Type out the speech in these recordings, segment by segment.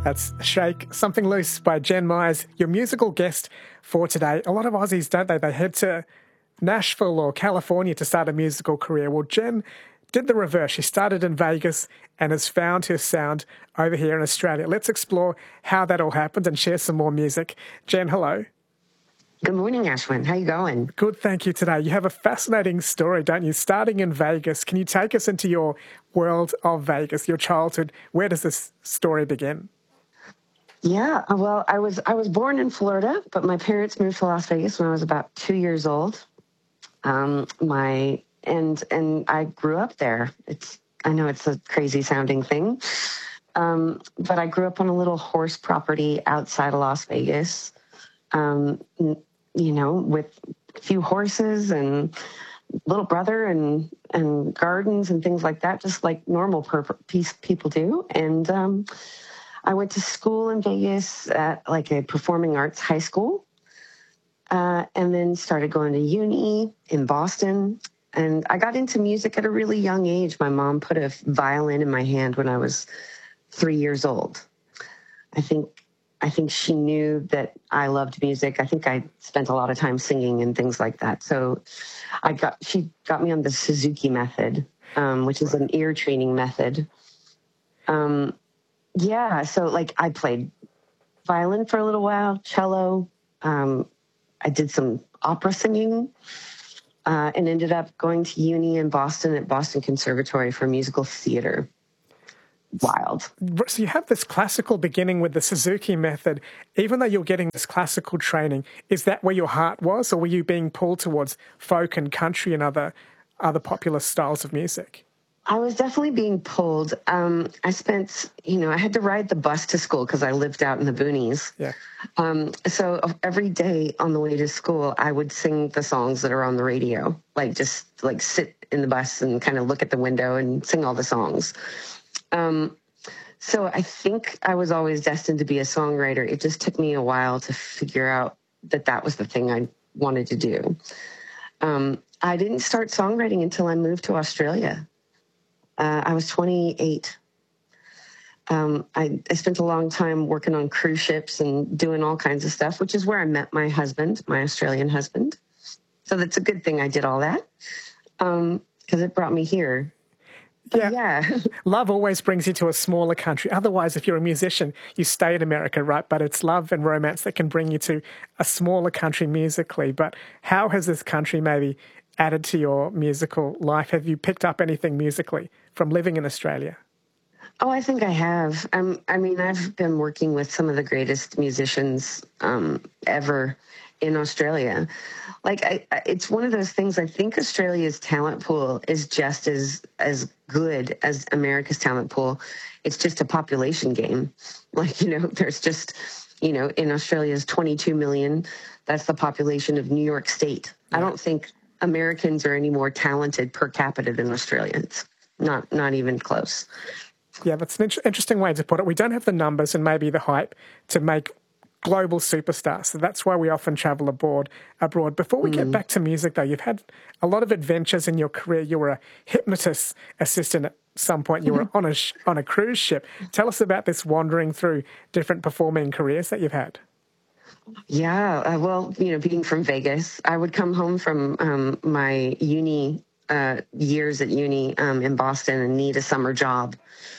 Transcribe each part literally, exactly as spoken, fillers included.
That's Shake Something Loose by Jen Myers, your musical guest for today. A lot of Aussies, don't they? They head to Nashville or California to start a musical career. Well, Jen did the reverse. She started in Vegas and has found her sound over here in Australia. Let's explore how that all happened and share some more music. Jen, hello. Good morning, Ashwin. How you going? Good, thank you today. You have a fascinating story, don't you? Starting in Vegas. Can you take us into your world of Vegas, your childhood? Where does this story begin? Yeah, well, I was I was born in Florida, but my parents moved to Las Vegas when I was about two years old. Um, my and and I grew up there. It's I know it's a crazy sounding thing, um, but I grew up on a little horse property outside of Las Vegas. Um, you know, with a few horses and little brother and and gardens and things like that, just like normal per- piece people do. And um, I went to school in Vegas at like a performing arts high school, uh, and then started going to uni in Boston. And I got into music at a really young age. My mom put a violin in my hand when I was three years old. I think I think she knew that I loved music. I think I spent a lot of time singing and things like that. So I got she got me on the Suzuki method, um, which is an ear training method. Um, yeah, so like I played violin for a little while, cello. Um, I did some opera singing, uh, and ended up going to uni in Boston at Boston Conservatory for musical theater. Wild. So you have this classical beginning with the Suzuki method. Even though you're getting this classical training, is that where your heart was, or were you being pulled towards folk and country and other other popular styles of music? I was definitely being pulled. Um, I spent, you know, I had to ride the bus to school because I lived out in the boonies. Yeah. Um, so every day on the way to school, I would sing the songs that are on the radio, like just like sit in the bus and kind of look at the window and sing all the songs. Um, so I think I was always destined to be a songwriter. It just took me a while to figure out that that was the thing I wanted to do. Um, I didn't start songwriting until I moved to Australia. Uh, I was twenty-eight. Um, I, I spent a long time working on cruise ships and doing all kinds of stuff, which is where I met my husband, my Australian husband. So that's a good thing I did all that, um, because it brought me here. Yeah. yeah. Love always brings you to a smaller country. Otherwise, if you're a musician, you stay in America, right? But it's love and romance that can bring you to a smaller country musically. But how has this country maybe added to your musical life? Have you picked up anything musically from living in Australia? Oh, I think I have. Um, I mean, I've been working with some of the greatest musicians um, ever in Australia. Like, I, I, it's one of those things. I think Australia's talent pool is just as as good as America's talent pool. It's just a population game. Like, you know, there's just, you know, in Australia's twenty-two million, that's the population of New York State. Yeah. I don't think Americans are any more talented per capita than Australians. Not not even close. Yeah, that's an int- interesting way to put it. We don't have the numbers and maybe the hype to make global superstars. So that's why we often travel abroad. abroad. Before we mm. get back to music, though, you've had a lot of adventures in your career. You were a hypnotist assistant at some point. You were on a sh- on a cruise ship. Tell us about this wandering through different performing careers that you've had. Yeah, uh, well, you know, being from Vegas, I would come home from um, my uni uh, years at uni um, in Boston and need a summer job.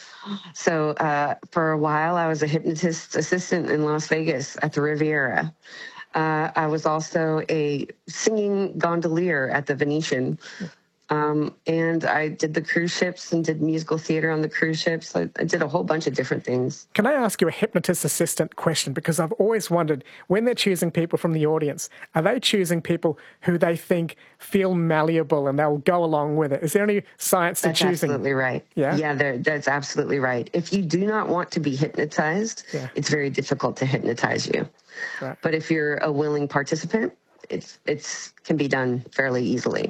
So uh, for a while, I was a hypnotist assistant in Las Vegas at the Riviera. Uh, I was also a singing gondolier at the Venetian. Um, and I did the cruise ships and did musical theater on the cruise ships. I, I did a whole bunch of different things. Can I ask you a hypnotist assistant question? Because I've always wondered, when they're choosing people from the audience, are they choosing people who they think feel malleable and they'll go along with it? Is there any science to that's choosing? That's absolutely right. Yeah, yeah, that's absolutely right. If you do not want to be hypnotized, yeah. it's very difficult to hypnotize you. Right. But if you're a willing participant, it's it's can be done fairly easily.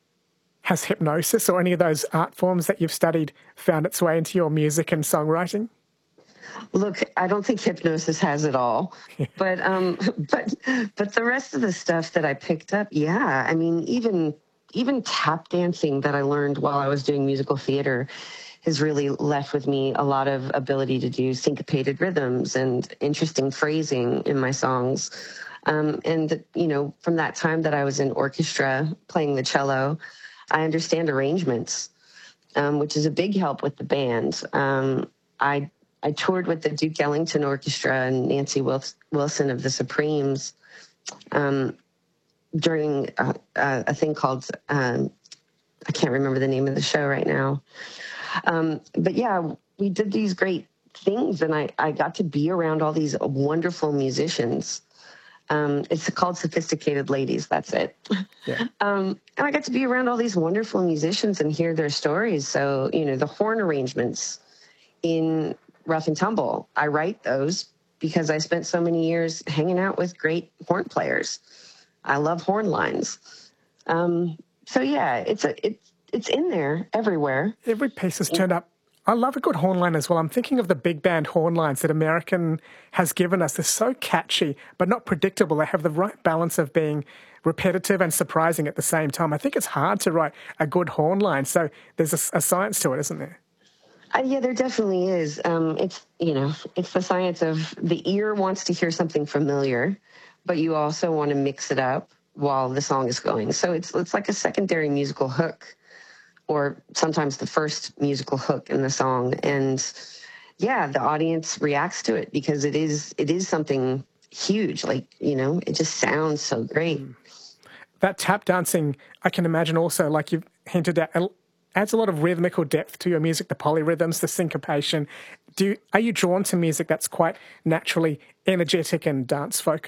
Has hypnosis or any of those art forms that you've studied found its way into your music and songwriting? Look, I don't think hypnosis has it all, but um, but but the rest of the stuff that I picked up, yeah. I mean, even even tap dancing that I learned while I was doing musical theater has really left with me a lot of ability to do syncopated rhythms and interesting phrasing in my songs. Um, and, you know, from that time that I was in orchestra playing the cello, I understand arrangements, um, which is a big help with the band. Um, I I toured with the Duke Ellington Orchestra and Nancy Wilson of the Supremes um, during a, a thing called, um, I can't remember the name of the show right now. Um, but yeah, we did these great things, and I, I got to be around all these wonderful musicians. Um, it's called Sophisticated Ladies. That's it. Yeah. Um, and I got to be around all these wonderful musicians and hear their stories. So, you know, the horn arrangements in Rough and Tumble, I write those because I spent so many years hanging out with great horn players. I love horn lines. Um, so yeah, it's a, it's, it's in there everywhere. Every piece has turned up. I love a good horn line as well. I'm thinking of the big band horn lines that American has given us. They're so catchy, but not predictable. They have the right balance of being repetitive and surprising at the same time. I think it's hard to write a good horn line. So there's a, a science to it, isn't there? Uh, yeah, there definitely is. Um, it's, you know, it's the science of the ear wants to hear something familiar, but you also want to mix it up while the song is going. So it's it's like a secondary musical hook, or sometimes the first musical hook in the song. And yeah, the audience reacts to it because it is it is something huge. Like, you know, it just sounds so great. That tap dancing, I can imagine also, like you've hinted at, adds a lot of rhythmical depth to your music, the polyrhythms, the syncopation. Do you, are you drawn to music that's quite naturally energetic and dance focused?